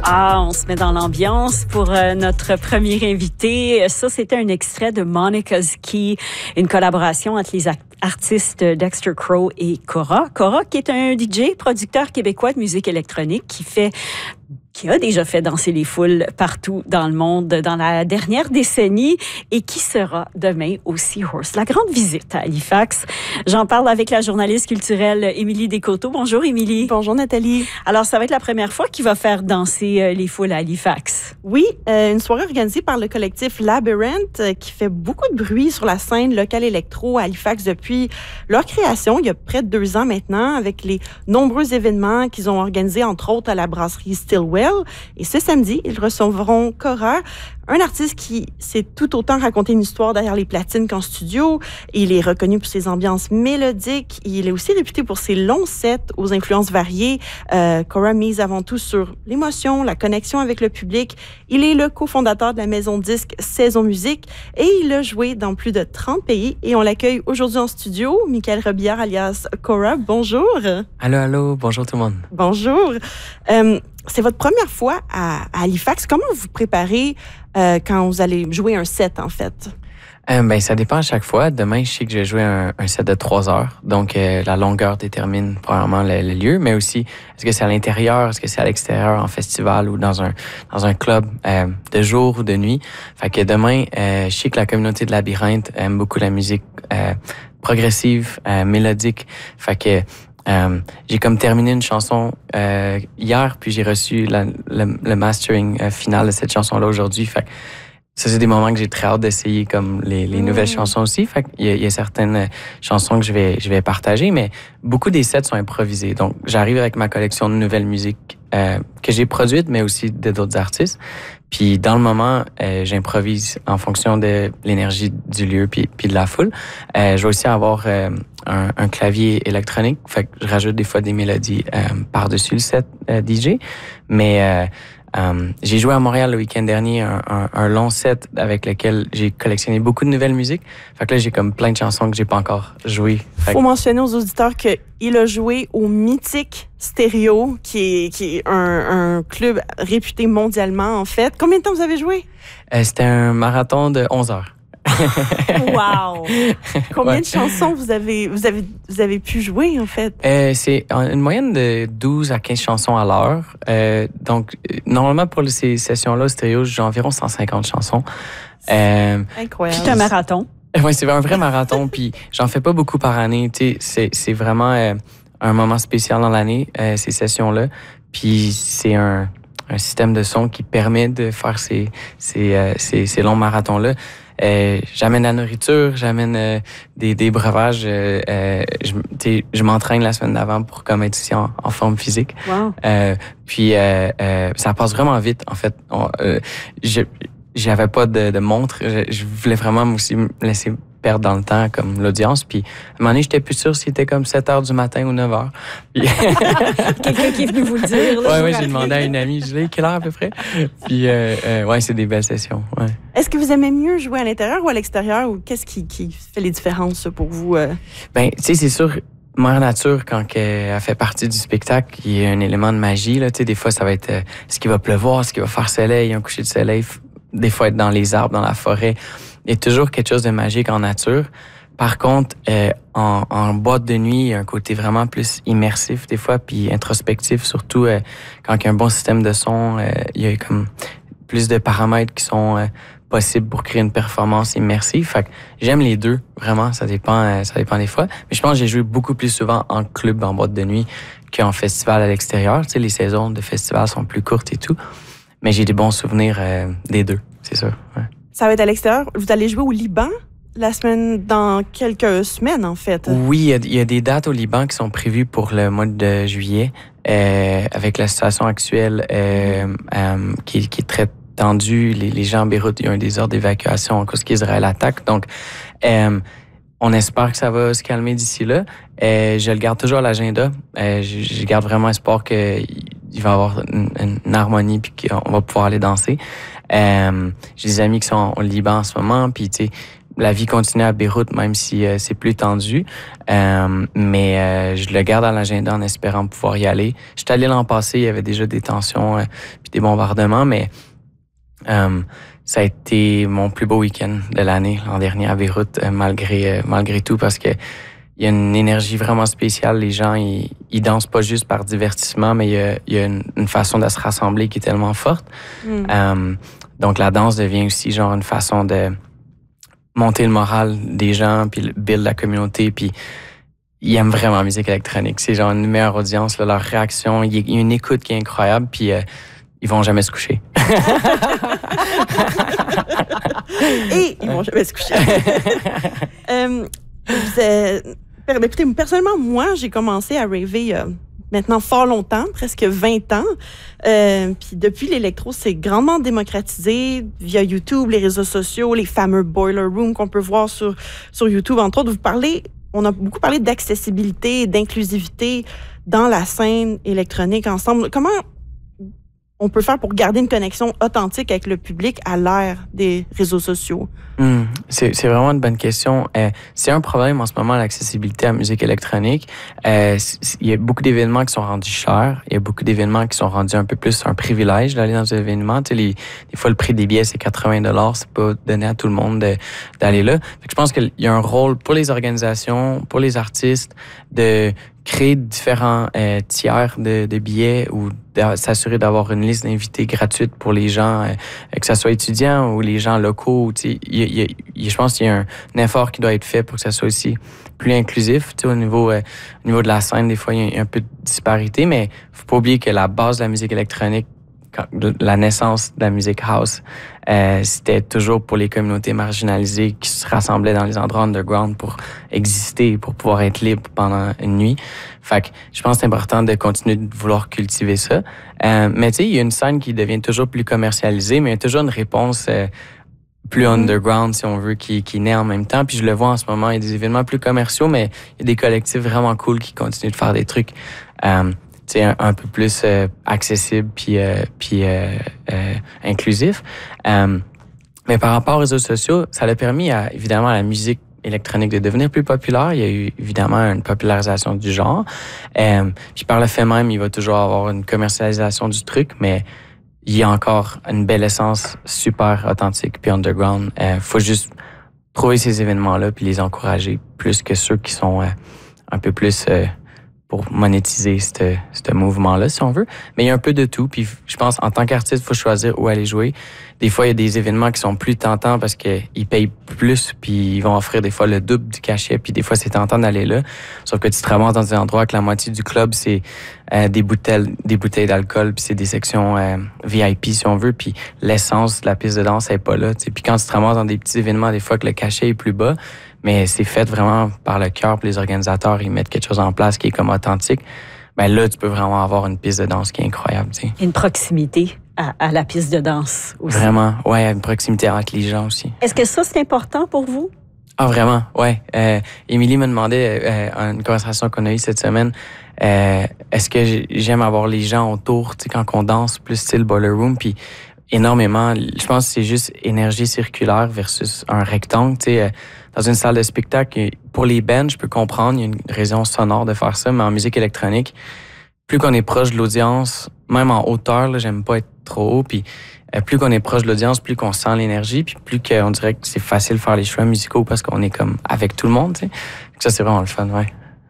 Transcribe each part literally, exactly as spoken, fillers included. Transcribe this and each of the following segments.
Ah, on se met dans l'ambiance pour euh, notre premier invité. Ça, c'était un extrait de Monica's Key, une collaboration entre les act- artistes Dexter Crow et Cora. Cora, qui est un D J, producteur québécois de musique électronique, qui fait qui a déjà fait danser les foules partout dans le monde dans la dernière décennie et qui sera demain au Seahorse. La grande visite à Halifax. J'en parle avec la journaliste culturelle Émilie Descoteaux. Bonjour, Émilie. Bonjour, Nathalie. Alors, ça va être la première fois qu'il va faire danser les foules à Halifax. Oui, euh, une soirée organisée par le collectif Labyrinth euh, qui fait beaucoup de bruit sur la scène locale électro à Halifax depuis leur création, il y a près de deux ans maintenant, avec les nombreux événements qu'ils ont organisés, entre autres à la brasserie Stillwell. Et ce samedi, ils recevront Cora, un artiste qui sait tout autant raconter une histoire derrière les platines qu'en studio. Il est reconnu pour ses ambiances mélodiques. Il est aussi réputé pour ses longs sets aux influences variées. Euh, Cora mise avant tout sur l'émotion, la connexion avec le public. Il est le cofondateur de la maison de disques Saison Musique et il a joué dans plus de trente pays. Et on l'accueille aujourd'hui en studio. Michael Robillard, alias Cora, bonjour. Allô, allô, bonjour tout le monde. Bonjour. Euh, c'est votre première fois à, à Halifax. Comment vous vous préparez euh, quand vous allez jouer un set, en fait? Euh, ben, ça dépend à chaque fois. Demain, je sais que je vais jouer un, un set de trois heures. Donc, euh, la longueur détermine probablement le, le lieu, mais aussi, est-ce que c'est à l'intérieur, est-ce que c'est à l'extérieur, en festival ou dans un dans un club euh, de jour ou de nuit. Fait que demain, euh, je sais que la communauté de Labyrinthe aime beaucoup la musique euh, progressive, euh, mélodique. Fait que Euh, j'ai comme terminé une chanson euh, hier, puis j'ai reçu la, le, le mastering euh, final de cette chanson-là aujourd'hui. Fait que ça, c'est des moments que j'ai très hâte d'essayer, comme les, les nouvelles mmh. chansons aussi. Fait qu'il y a, il y a certaines chansons que je vais, je vais partager, mais beaucoup des sets sont improvisés. Donc, j'arrive avec ma collection de nouvelles musiques euh, que j'ai produites, mais aussi de d'autres artistes. Puis dans le moment, euh, j'improvise en fonction de l'énergie du lieu puis, puis de la foule. Euh, je vais aussi avoir euh, un, un clavier électronique, fait que je rajoute des fois des mélodies euh, par-dessus le set euh, D J. Mais euh, euh, j'ai joué à Montréal le week-end dernier un, un, un long set avec lequel j'ai collectionné beaucoup de nouvelles musiques. Fait que là, j'ai comme plein de chansons que j'ai pas encore jouées. Il faut mentionner aux auditeurs qu'il a joué au mythique Stéréo, qui est, qui est un, un club réputé mondialement, en fait. Combien de temps vous avez joué? Euh, c'était un marathon de onze heures. Wow! Combien ouais. de chansons vous avez, vous, avez, vous avez pu jouer, en fait? Euh, c'est une moyenne de douze à quinze chansons à l'heure. Euh, donc, normalement, pour ces sessions-là, Stéréo, j'ai environ cent cinquante chansons. Euh, Incroyable. C'est un marathon. Oui, c'est un vrai marathon, puis j'en fais pas beaucoup par année. Tu sais, c'est, c'est vraiment euh, un moment spécial dans l'année, euh, ces sessions-là. Puis c'est un, un système de son qui permet de faire ces, ces, euh, ces, ces longs marathons-là. Euh, j'amène la nourriture, j'amène euh, des, des breuvages. Euh, euh, je, je m'entraîne la semaine d'avant pour comme être aussi en, en forme physique. Wow. Euh, puis euh, euh, ça passe vraiment vite, en fait. On, euh, je j'avais pas de, de montre. Je, je voulais vraiment aussi me laisser perdre dans le temps comme l'audience. Puis à un moment donné, j'étais plus sûr s'il était comme sept heures du matin ou neuf heures. Puis... Quelqu'un qui est venu vous le dire. Là, ouais, ouais, j'ai demandé à une amie, je dis, quelle heure à peu près? Puis euh, euh, ouais, c'est des belles sessions. Ouais. Est-ce que vous aimez mieux jouer à l'intérieur ou à l'extérieur, ou qu'est-ce qui, qui fait les différences pour vous? Euh? Ben, tu sais, c'est sûr. Mère Nature, quand elle fait partie du spectacle, il y a un élément de magie. Là, tu sais, des fois, ça va être euh, est-ce qu'il va pleuvoir, est-ce qu'il va faire soleil, un coucher de soleil. Des fois, être dans les arbres, dans la forêt. Il y a toujours quelque chose de magique en nature. Par contre, euh, en, en boîte de nuit, il y a un côté vraiment plus immersif des fois, puis introspectif, surtout euh, quand il y a un bon système de son. Euh, il y a comme plus de paramètres qui sont euh, possibles pour créer une performance immersive. Fait que j'aime les deux, vraiment. Ça dépend, euh, ça dépend des fois. Mais je pense que j'ai joué beaucoup plus souvent en club, en boîte de nuit, qu'en festival à l'extérieur. Tu sais, les saisons de festival sont plus courtes et tout. Mais j'ai des bons souvenirs euh, des deux, c'est sûr. Ouais. Ça va être à l'extérieur. Vous allez jouer au Liban la semaine, dans quelques semaines, en fait. Oui, il y a, il y a des dates au Liban qui sont prévues pour le mois de juillet, euh, avec la situation actuelle euh, euh, qui, qui est très tendue. Les, les gens en Beyrouth, il y a un désordre d'évacuation en cause qu'Israël attaque. Donc, euh, on espère que ça va se calmer d'ici là. Euh, je le garde toujours à l'agenda. Euh, je, je garde vraiment espoir qu'il il va y avoir une, une harmonie puis qu'on va pouvoir aller danser. Euh, j'ai des amis qui sont au Liban en ce moment, puis tu sais, la vie continue à Beyrouth, même si euh, c'est plus tendu. Euh, mais euh, je le garde à l'agenda en espérant pouvoir y aller. J'étais allé l'an passé, il y avait déjà des tensions euh, puis des bombardements, mais euh, ça a été mon plus beau week-end de l'année l'an dernier à Beyrouth, euh, malgré euh, malgré tout, parce que il y a une énergie vraiment spéciale. Les gens, ils, ils dansent pas juste par divertissement, mais il y a, il y a une, une façon de se rassembler qui est tellement forte. Mm. Euh, donc, la danse devient aussi genre une façon de monter le moral des gens, puis build la communauté, puis ils aiment vraiment la musique électronique. C'est genre une meilleure audience, là, leur réaction, il y a une écoute qui est incroyable, puis euh, ils vont jamais se coucher. Et ils vont jamais se coucher. euh, vous êtes... Écoutez, personnellement, moi, j'ai commencé à raver il y a maintenant fort longtemps, presque vingt ans. Euh, puis depuis, l'électro s'est grandement démocratisé via YouTube, les réseaux sociaux, les fameux boiler rooms qu'on peut voir sur, sur YouTube. Entre autres, vous parlez, on a beaucoup parlé d'accessibilité, d'inclusivité dans la scène électronique ensemble. Comment on peut faire pour garder une connexion authentique avec le public à l'ère des réseaux sociaux? Mmh, c'est, c'est vraiment une bonne question. Euh, c'est un problème en ce moment, l'accessibilité à la musique électronique. Euh, il y a beaucoup d'événements qui sont rendus chers. Il y a beaucoup d'événements qui sont rendus un peu plus un privilège d'aller dans un événement. Tu sais, les, des fois, le prix des billets, c'est quatre-vingts dollars. C'est pas donné à tout le monde de, d'aller là. Fait que je pense qu'il y a un rôle pour les organisations, pour les artistes, de créer différents euh, tiers de, de billets ou de s'assurer d'avoir une liste d'invités gratuite pour les gens, euh, que ce soit étudiants ou les gens locaux. Tu sais, il y a, il y a, je pense qu'il y a un, un effort qui doit être fait pour que ça soit aussi plus inclusif. Tu sais, au niveau, euh, au niveau de la scène, des fois, il y a un peu de disparité, mais faut pas oublier que la base de la musique électronique, quand, la naissance de la musique house, euh, c'était toujours pour les communautés marginalisées qui se rassemblaient dans les endroits underground pour exister, pour pouvoir être libre pendant une nuit. Fait que je pense que c'est important de continuer de vouloir cultiver ça. Euh, mais tu sais, il y a une scène qui devient toujours plus commercialisée, mais il y a toujours une réponse euh, plus underground, si on veut, qui, qui naît en même temps. Puis je le vois en ce moment, il y a des événements plus commerciaux, mais il y a des collectifs vraiment cool qui continuent de faire des trucs euh, tu sais, un, un peu plus euh, accessibles puis, euh, puis euh, euh, inclusifs. Euh, mais par rapport aux réseaux sociaux, ça a permis, à, évidemment, à la musique électronique de devenir plus populaire. Il y a eu évidemment une popularisation du genre. Euh, puis par le fait même, il va toujours avoir une commercialisation du truc, mais il y a encore une belle essence super authentique puis underground. Euh, faut juste trouver ces événements-là puis les encourager plus que ceux qui sont euh, un peu plus euh, pour monétiser ce, ce mouvement-là, si on veut. Mais il y a un peu de tout. Puis je pense, en tant qu'artiste, il faut choisir où aller jouer. Des fois, il y a des événements qui sont plus tentants parce qu'ils payent plus, puis ils vont offrir des fois le double du cachet, puis des fois, c'est tentant d'aller là. Sauf que tu te ramasses dans des endroits que la moitié du club, c'est euh, des bouteilles des bouteilles d'alcool, puis c'est des sections euh, V I P, si on veut, puis l'essence de la piste de danse n'est pas là. T'sais. Puis quand tu te ramasses dans des petits événements, des fois que le cachet est plus bas, mais c'est fait vraiment par le cœur, puis les organisateurs, ils mettent quelque chose en place qui est comme authentique, ben là, tu peux vraiment avoir une piste de danse qui est incroyable. T'sais. Une proximité à, à la piste de danse aussi. Vraiment, ouais, une proximité entre les gens aussi. Est-ce que ça, c'est important pour vous? Ah, vraiment, ouais. Euh, Émilie me demandait, euh, une conversation qu'on a eue cette semaine, euh, est-ce que j'aime avoir les gens autour, tu sais, quand on danse, plus style boiler room, puis énormément, je pense que c'est juste énergie circulaire versus un rectangle, tu sais, euh, dans une salle de spectacle, pour les bands, je peux comprendre, il y a une raison sonore de faire ça, mais en musique électronique, plus qu'on est proche de l'audience, même en hauteur, là, j'aime pas être trop haut, puis euh, plus qu'on est proche de l'audience, plus qu'on sent l'énergie, puis plus qu'on dirait que c'est facile de faire les choix musicaux parce qu'on est comme avec tout le monde, tu sais. Ça, c'est vraiment le fun, ouais.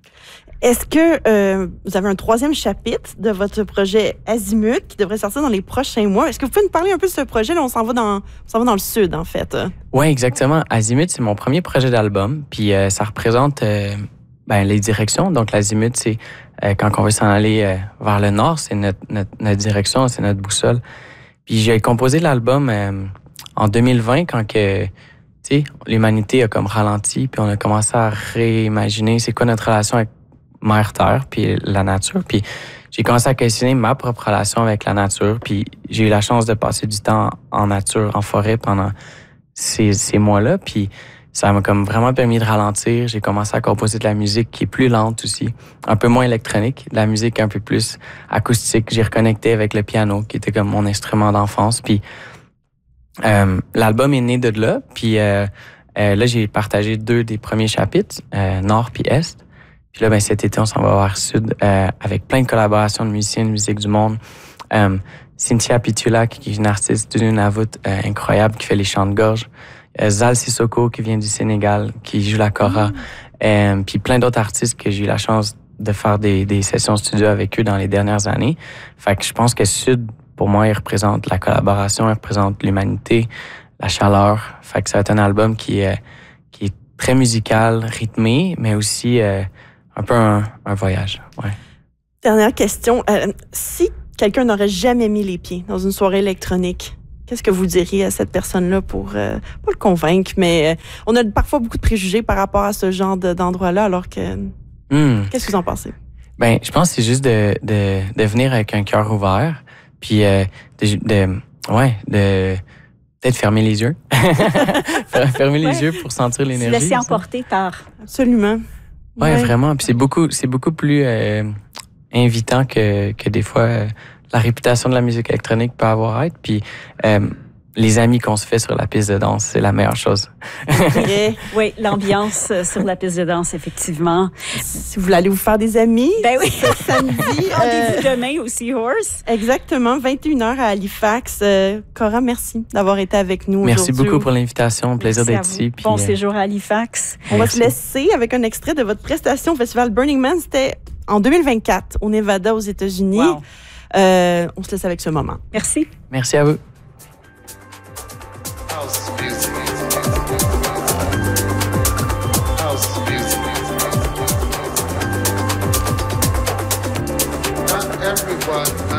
Est-ce que euh, vous avez un troisième chapitre de votre projet Azimut qui devrait sortir dans les prochains mois? Est-ce que vous pouvez nous parler un peu de ce projet? Là, on s'en va dans, on s'en va dans le sud, en fait. Oui, exactement. Azimut, c'est mon premier projet d'album. Puis euh, ça représente euh, ben, les directions. Donc, l'Azimut, c'est euh, quand on veut s'en aller euh, vers le nord, c'est notre, notre, notre direction, c'est notre boussole. Puis j'ai composé l'album euh, en deux mille vingt quand que, tu sais, l'humanité a comme ralenti, puis on a commencé à réimaginer c'est quoi notre relation avec Mère-Terre, puis la nature. Puis j'ai commencé à questionner ma propre relation avec la nature. Puis j'ai eu la chance de passer du temps en nature, en forêt pendant ces, ces mois-là. Puis ça m'a comme vraiment permis de ralentir. J'ai commencé à composer de la musique qui est plus lente aussi, un peu moins électronique, de la musique un peu plus acoustique. J'ai reconnecté avec le piano, qui était comme mon instrument d'enfance. Puis euh, l'album est né de là. Puis euh, Euh, là, j'ai partagé deux des premiers chapitres, euh, Nord puis Est. Puis là, ben, cet été, on s'en va vers Sud euh, avec plein de collaborations de musiciens de musique du monde. Euh, Cynthia Pitula, qui est une artiste d'une Nunavut euh, incroyable, qui fait les chants de gorge. Euh, Zal Sissoko, qui vient du Sénégal, qui joue la kora. Mm. Euh, puis plein d'autres artistes que j'ai eu la chance de faire des, des sessions studio avec eux dans les dernières années. Fait que je pense que Sud, pour moi, il représente la collaboration, il représente l'humanité, la chaleur. Fait que ça va être un album qui est, qui est très musical, rythmé, mais aussi euh, un peu un, un voyage. Ouais. Dernière question. Euh, si quelqu'un n'aurait jamais mis les pieds dans une soirée électronique, qu'est-ce que vous diriez à cette personne-là pour, euh, pas le convaincre, mais euh, on a parfois beaucoup de préjugés par rapport à ce genre de, d'endroit-là, alors que... Mm. Qu'est-ce que vous en pensez? Ben, je pense que c'est juste de, de, de venir avec un cœur ouvert, puis euh, de, de, ouais, de peut-être fermer les yeux. fermer les ouais. yeux pour sentir l'énergie. Se laisser emporter par... Absolument. Ouais, ouais. Vraiment. Puis c'est beaucoup, c'est beaucoup plus euh, invitant que, que des fois euh, la réputation de la musique électronique peut avoir à être. Puis euh, les amis qu'on se fait sur la piste de danse, c'est la meilleure chose. Okay. Oui, l'ambiance sur la piste de danse, effectivement. Si vous voulez aller vous faire des amis, ben oui. ce samedi. Rendez-vous euh, demain au Seahorse. Exactement, vingt et une heures à Halifax. Euh, Cora, merci d'avoir été avec nous merci aujourd'hui. Merci beaucoup pour l'invitation. Plaisir merci d'être ici. Puis, bon euh... séjour à Halifax. On merci. va se laisser avec un extrait de votre prestation au Festival Burning Man. C'était en deux mille vingt-quatre au Nevada, aux États-Unis. Wow. Euh, on se laisse avec ce moment. Merci. Merci à vous. House music. House music. Not everyone